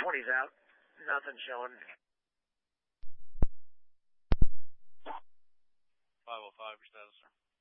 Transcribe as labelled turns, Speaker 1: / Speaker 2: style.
Speaker 1: 20's out. Nothing showing.
Speaker 2: 505, your status, sir.